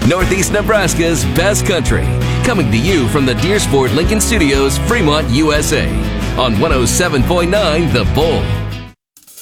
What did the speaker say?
Northeast Nebraska's best country. Coming to you from the Deersford Lincoln Studios, Fremont, USA. On 107.9 The Bull.